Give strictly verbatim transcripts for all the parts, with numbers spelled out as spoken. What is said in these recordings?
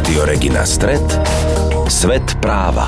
Rádio Regina Stret, Svet práva.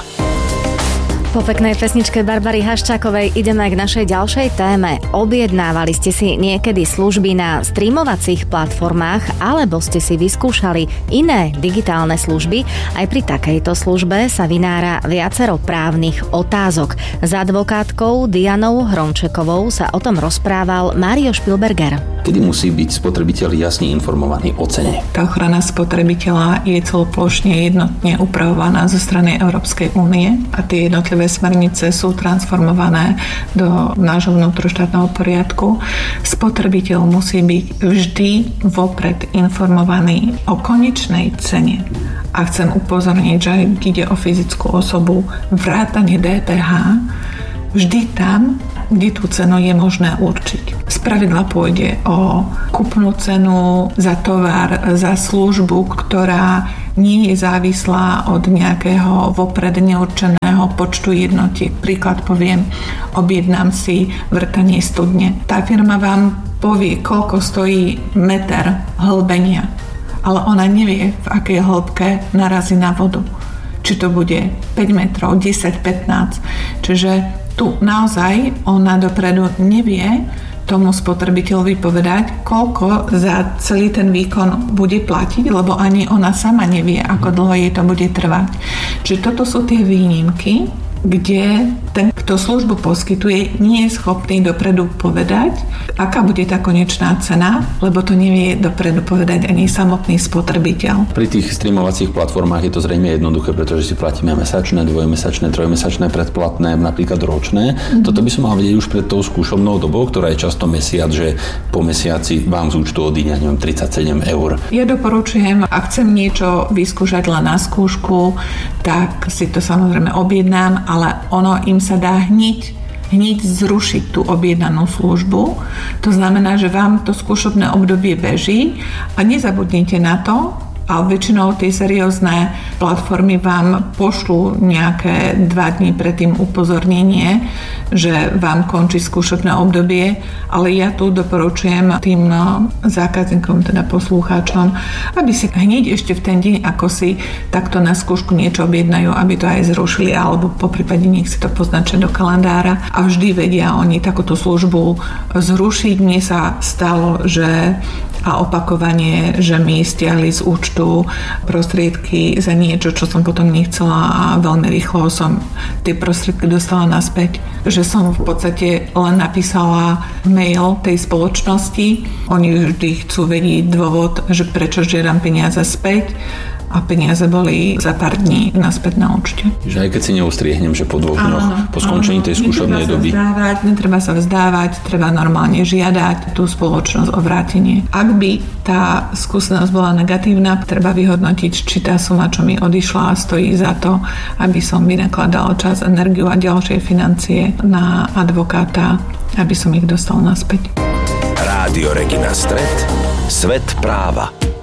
Po peknej pesničke Barbary Haščákovej ideme k našej ďalšej téme. Objednávali ste si niekedy služby na streamovacích platformách alebo ste si vyskúšali iné digitálne služby? Aj pri takejto službe sa vynára viacero právnych otázok. S advokátkou Dianou Hromčekovou sa o tom rozprával Mário Špilberger. Kedy musí byť spotrebiteľ jasne informovaný o cene? Tá ochrana spotrebiteľa je celoplošne jednotne upravovaná zo strany Európskej únie a tie jednotlivé smernice sú transformované do nášho vnútroštátneho poriadku. Spotrebiteľ musí byť vždy vopred informovaný o konečnej cene. A chcem upozorniť, že ak ide o fyzickú osobu, vrátane dé pé há, vždy tam, kde tú cenu je možné určiť. Spravidla pôjde o kúpnu cenu za tovar, za službu, ktorá nie je závislá od nejakého vopred neurčeného počtu jednotiek. Príklad poviem, objednám si vrtanie studne. Tá firma vám povie, koľko stojí meter hlbenia, ale ona nevie, v akej hĺbke narazí na vodu. Či to bude päť metrov, desať, pätnásť. Čiže tu naozaj ona dopredu nevie tomu spotrebiteľovi povedať, koľko za celý ten výkon bude platiť, lebo ani ona sama nevie, ako dlho jej to bude trvať. Čiže toto sú tie výnimky, kde ten, kto službu poskytuje, nie je schopný dopredu povedať, aká bude tá konečná cena, lebo to nevie dopredu povedať ani samotný spotrebiteľ. Pri tých streamovacích platformách je to zrejme jednoduché, pretože si platíme mesačné, dvojmesačné, trojmesačné predplatné, napríklad ročné. Mm-hmm. Toto by som mal vedieť už pred tou skúšobnou dobou, ktorá je často mesiac, že po mesiaci vám z účtu odíde, neviem, tridsaťsedem eur. Ja doporučujem, ak chcem niečo vyskúšať len na skúšku, tak si to samozrejme objednám, ale ono im sa dá hneď, hneď zrušiť tú objednanú službu. To znamená, že vám to skúšobné obdobie beží a nezabudnite na to, ale väčšinou tie seriózne platformy vám pošlú nejaké dva dní predtým upozornenie, že vám končí skúšobné obdobie, ale ja tu doporučujem tým zákazníkom, teda poslucháčom, aby si hneď ešte v ten deň, ako si takto na skúšku niečo objednajú, aby to aj zrušili, alebo poprípade nech si to poznačia do kalendára a vždy vedia oni takúto službu zrušiť. Mne sa stalo, že a opakovanie, že mi stiahli z účtu prostriedky za niečo, čo som potom nechcela a veľmi rýchlo som tie prostriedky dostala naspäť. Že som v podstate len napísala mail tej spoločnosti. Oni vždy chcú vedieť dôvod, že prečo žiadam peniaze späť a peniaze boli za pár dní naspäť na účte. Že aj keď si neustriehnem, že po dvoch dňoch, po skončení tej skúšobnej doby. Vzdávať, netreba sa vzdávať, treba normálne žiadať tú spoločnosť o vrátenie. Ak by tá skúsenosť bola negatívna, treba vyhodnotiť, či tá suma, čo mi odišla, stojí za to, aby som vynakladala čas, energiu a ďalšie financie na advokáta, aby som ich dostal naspäť. Rádio Regina Stret, Svet práva.